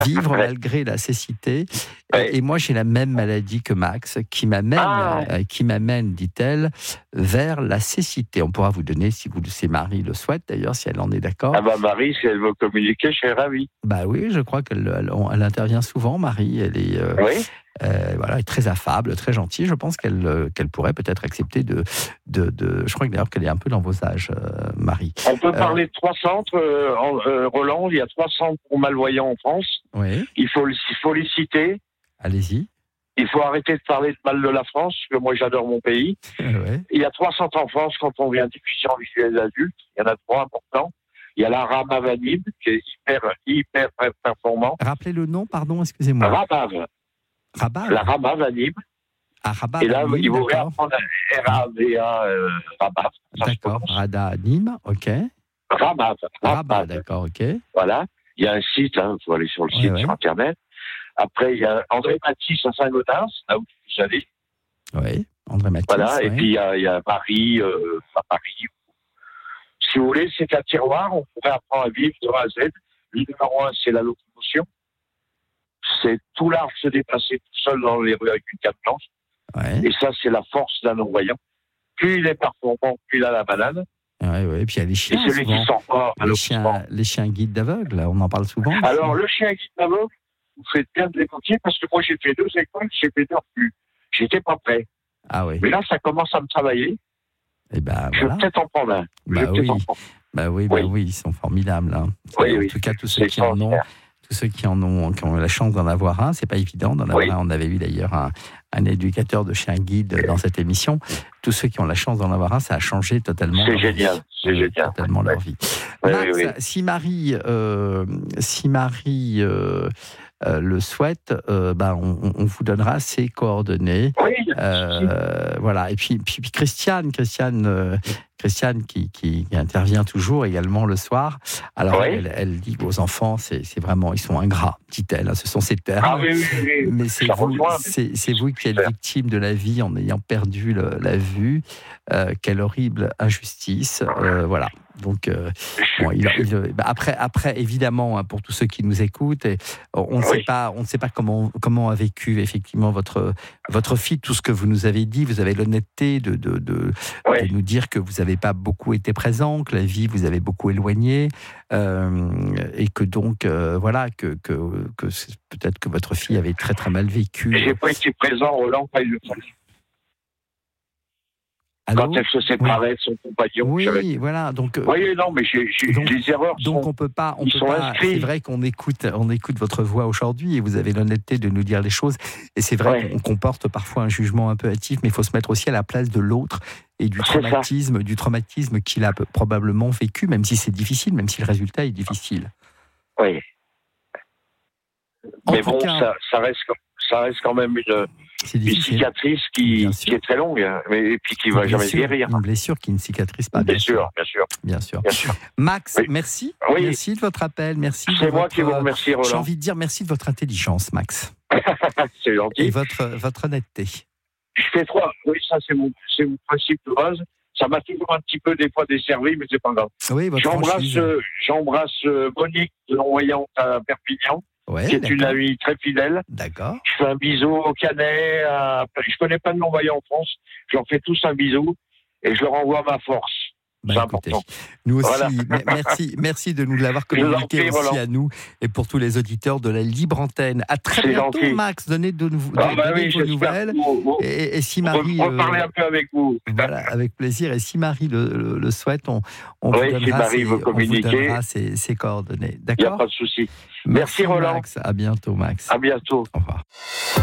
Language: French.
vivre malgré la cécité. Ouais. Et moi, j'ai la même maladie que Max, qui m'amène, dit-elle, vers la cécité. On pourra vous donner, si Marie le souhaite, d'ailleurs, si elle en est d'accord. Ah bah Marie, si elle veut communiquer, je serais ravi. Bah oui, je crois qu'elle intervient souvent, Marie. Elle est, Oui. elle est très affable, très gentille. Je pense qu'elle pourrait peut-être accepter je crois d'ailleurs qu'elle est un peu dans vos âges, Marie. On peut parler de 3 centres, Roland. Il y a 3 centres pour malvoyants en France. Oui. Il faut les citer. Allez-y. Il faut arrêter de parler de mal de la France, parce que moi j'adore mon pays. Ouais. Il y a 3 centres en France quand on vient diffusion visuelle adulte. Il y en a 3 importants. Il y a la Ramav à Nîmes, qui est hyper performant. Rappelez le nom, pardon, excusez-moi. Ramav. Rabat. La Ramav à Nîmes. Ah, Rabat. Et là, Nîmes, il vous d'accord. réapprendre RAVA, Ramav. D'accord. Rada à Nîmes, ok. Ramav. Rabat, d'accord, ok. Voilà. Il y a un site, il faut aller sur le site, sur Internet. Après, il y a André Matisse à Saint-Gaudens, là où vous allez. Oui, André Matisse. Voilà, et ouais. puis il y a Paris, à Paris. Si vous voulez, c'est un tiroir, on pourrait apprendre à vivre de A à Z. Le numéro 1, c'est la locomotion. C'est tout large se déplacer tout seul dans les rues avec une canne blanche. Ouais. Et ça, c'est la force d'un non-voyant. Plus il est performant, plus il a la banane. Ouais. Et puis il y a les chiens. Et celui qui sort pas à l'occupant. Les chiens guides d'aveugles, là, on en parle souvent. Alors, le chien guide d'aveugle, vous faites bien de l'évoquer parce que moi, j'ai fait 2 écoles, j'ai fait 2 refus. J'étais pas prêt. Ah oui. Mais là, ça commence à me travailler. Et ben Je vais voilà. peut-être en prendre un. Bah oui, ils sont formidables. Hein. Oui, en tout cas, tous ceux qui en ont la chance d'en avoir un, c'est pas évident d'en avoir un. On avait eu d'ailleurs un éducateur de chien guide dans cette émission. Tous ceux qui ont la chance d'en avoir un, ça a changé totalement. C'est génial, c'est génial. Totalement leur vie. Max, si Marie le souhaite, on vous donnera ses coordonnées. Oui. Voilà. Et puis Christiane qui intervient toujours également le soir. Alors elle dit aux enfants, c'est vraiment, ils sont ingrats, dit-elle. Ce sont ses termes. Ah oui. Mais c'est vous qui êtes victime de la vie en ayant perdu la vue. Quelle horrible injustice. Voilà. Donc, après, évidemment, hein, pour tous ceux qui nous écoutent, on ne sait pas comment a vécu effectivement votre fille. Tout ce que vous nous avez dit, vous avez l'honnêteté de nous dire que vous n'avez pas beaucoup été présent, que la vie vous avait beaucoup éloigné, et que donc que peut-être que votre fille avait très très mal vécu. J'ai pas été présent, Roland, quand il le fallait. Quand elle se séparait de son compagnon. Oui, voilà. Donc, mais j'ai des erreurs. Donc on peut pas. Inscrits. C'est vrai qu'on écoute votre voix aujourd'hui et vous avez l'honnêteté de nous dire les choses. Et c'est vrai qu'on comporte parfois un jugement un peu hâtif, mais il faut se mettre aussi à la place de l'autre et du traumatisme qu'il a probablement vécu, même si c'est difficile, même si le résultat est difficile. Oui. Mais bon, ça reste quand même une cicatrice qui est très longue, mais puis qui ne va jamais guérir. Une blessure qui ne cicatrise pas. Bien sûr. Max, merci. Oui. Merci de votre appel. Merci. C'est moi qui vous remercie, Roland. J'ai envie de dire merci de votre intelligence, Max. C'est gentil. Et votre honnêteté. Je fais 3. Oui, ça, c'est mon principe de base. Ça m'a toujours un petit peu, des fois, desservi, mais c'est pas grave. Oui, j'embrasse Monique de non-voyante à Perpignan. qui est une amie très fidèle. D'accord. Je fais un bisou au Canet. Je connais pas de non-voyants en France. Je leur fais tous un bisou et je leur envoie ma force. C'est important. Nous aussi, merci de nous l'avoir communiqué aussi à nous et pour tous les auditeurs de la Libre Antenne. À très bientôt, gentil. Max. Donnez vos nouvelles. Et si Marie... On va parler un peu avec vous. Voilà, avec plaisir. Et si Marie le souhaite, on vous donnera ses coordonnées. D'accord ? Il n'y a pas de souci. Merci Roland. Max. À bientôt, Max. À bientôt. Au revoir.